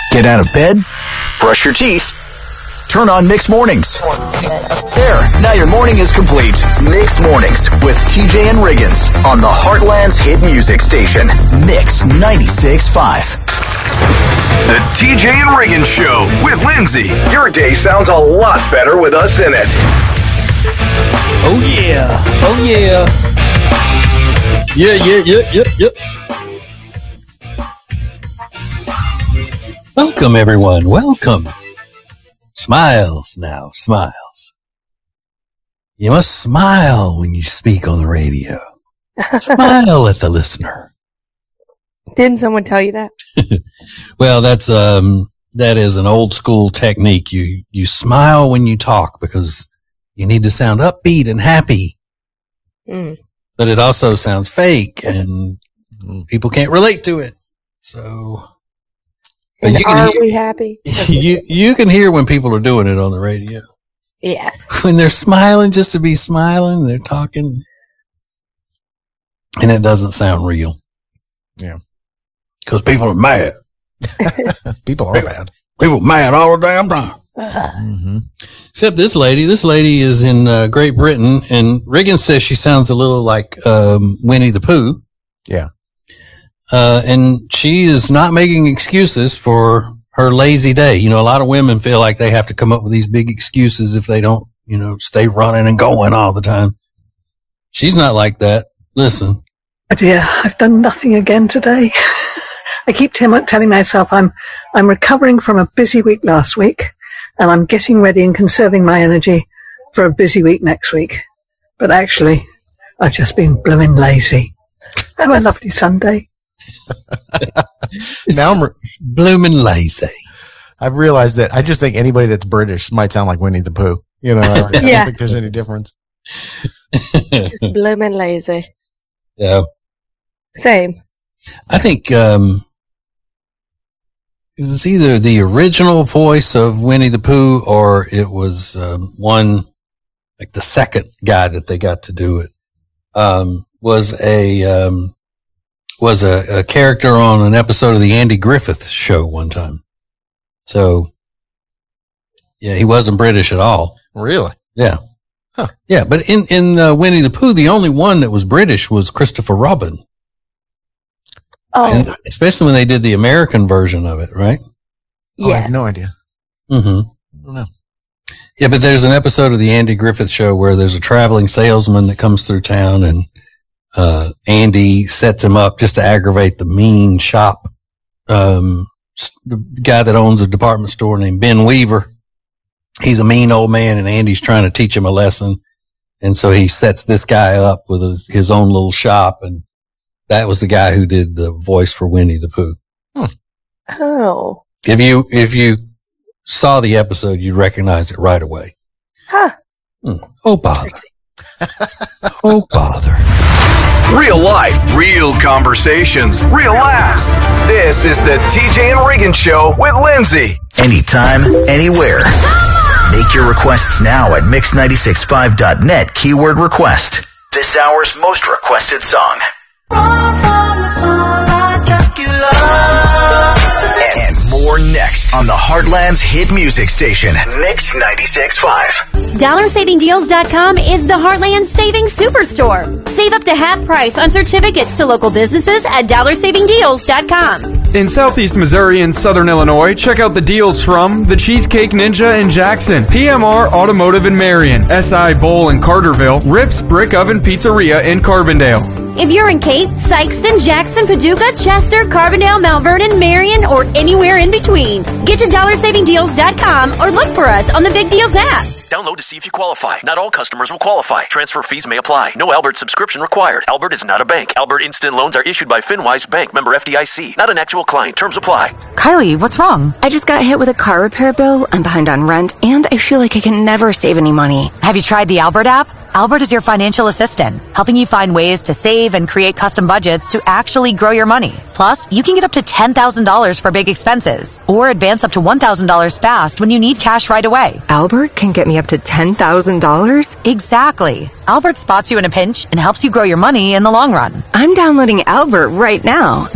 Get out of bed, brush your teeth, turn on Mixed Mornings. There, now your morning is complete. Mixed Mornings with TJ and Riggins on the Heartland's hit music station, Mix 96.5. The TJ and Riggins Show with Lindsay. Your day sounds a lot better with us in it. Oh yeah. Oh yeah. Yeah. Welcome, everyone. Welcome. Smiles now. Smiles. You must smile when you speak on the radio. Smile at the listener. Didn't someone tell you that? Well, that is an old school technique. You smile when you talk because you need to sound upbeat and happy. But it also sounds fake and people can't relate to it. So, and we happy? You can hear when people are doing it on the radio. Yes. When they're smiling just to be smiling, they're talking and it doesn't sound real. Yeah. Because people are mad. People are mad. People are mad all the damn time. Mm-hmm. Except this lady. This lady is in Great Britain, and Riggins says she sounds a little like Winnie the Pooh. Yeah. And she is not making excuses for her lazy day. You know, a lot of women feel like they have to come up with these big excuses if they don't, stay running and going all the time. She's not like that. Listen. Oh dear, I've done nothing again today. I keep telling myself I'm recovering from a busy week last week, and I'm getting ready and conserving my energy for a busy week next week. But actually, I've just been blooming lazy. Have a lovely Sunday. Now I'm blooming lazy. I've realized that I just think anybody that's British might sound like Winnie the Pooh. I don't think there's any difference. Just blooming lazy. Yeah. Same. I think it was either the original voice of Winnie the Pooh or it was one, like the second guy that they got to do it, was a character on an episode of the Andy Griffith Show one time. So, yeah, he wasn't British at all. Really? Yeah. Huh. Yeah, but in Winnie the Pooh, the only one that was British was Christopher Robin. Oh. And especially when they did the American version of it, right? Yeah. I have no idea. Mm-hmm. I don't know. Yeah, but there's an episode of the Andy Griffith Show where there's a traveling salesman that comes through town and Andy sets him up just to aggravate the mean shop, the guy that owns a department store named Ben Weaver. He's a mean old man and Andy's trying to teach him a lesson. And so he sets this guy up with his own little shop, and that was the guy who did the voice for Winnie the Pooh. Oh. If you saw the episode, you'd recognize it right away. Huh. Oh, bother. Oh, bother. Real life, real conversations, real laughs. This is the TJ and Riggins Show with Lindsay. Anytime, anywhere. Make your requests now at mix965.net, keyword request. This hour's most requested song. And more next on the Heartland's hit music station, Mix 96.5. DollarSavingDeals.com is the Heartland Savings Superstore. Save up to half price on certificates to local businesses at DollarSavingDeals.com. In Southeast Missouri and Southern Illinois, check out the deals from the Cheesecake Ninja in Jackson, PMR Automotive in Marion, SI Bowl in Carterville, Rips Brick Oven Pizzeria in Carbondale. If you're in Cape, Sykeston, Jackson, Paducah, Chester, Carbondale, Mount Vernon, Marion, or anywhere in between, get to DollarSavingDeals.com or look for us on the Big Deals app. Download to see if you qualify. Not all customers will qualify. Transfer fees may apply. No Albert subscription required. Albert is not a bank. Albert Instant Loans are issued by FinWise Bank, member FDIC. Not an actual client. Terms apply. Kylie, what's wrong? I just got hit with a car repair bill. I'm behind on rent, and I feel like I can never save any money. Have you tried the Albert app? Albert is your financial assistant, helping you find ways to save and create custom budgets to actually grow your money. Plus, you can get up to $10,000 for big expenses, or advance up to $1,000 fast when you need cash right away. Albert can get me up to $10,000? Exactly. Albert spots you in a pinch and helps you grow your money in the long run. I'm downloading Albert right now.